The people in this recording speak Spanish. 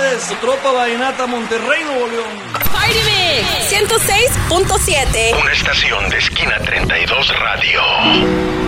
ustedes, su tropa vallenata Monterrey, Nuevo León. Party Mix 106.7. Una estación de Esquina 32 Radio.